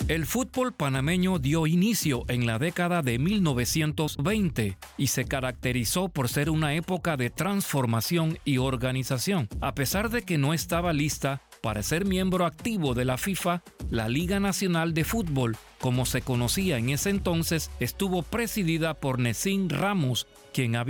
El fútbol panameño dio inicio en la década de 1920 y se caracterizó por ser una época de transformación y organización. A pesar de que no estaba lista para ser miembro activo de la FIFA, la Liga Nacional de Fútbol, como se conocía en ese entonces, estuvo presidida por Necín Ramos, quien había